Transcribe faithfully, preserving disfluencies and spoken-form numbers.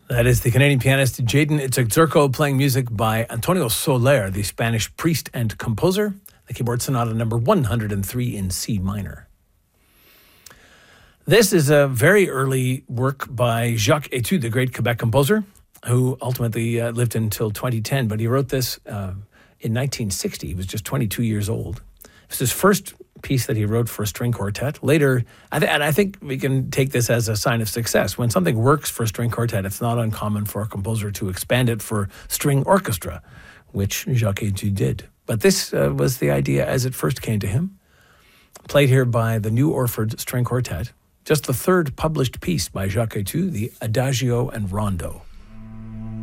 That is the Canadian pianist Jaden Itzerco playing music by Antonio Soler, the Spanish priest and composer. The keyboard sonata number one hundred three in C minor. This is a very early work by Jacques Etude, the great Quebec composer, who ultimately uh, lived until twenty ten, but he wrote this uh, in nineteen sixty. He was just twenty-two years old. It was his first piece that he wrote for a string quartet. Later, I th- and I think we can take this as a sign of success. When something works for a string quartet, it's not uncommon for a composer to expand it for string orchestra, which Jacques Etude did. But this uh, was the idea as it first came to him. Played here by the New Orford String Quartet. Just the third published piece by Jacques Etude, the Adagio and Rondo.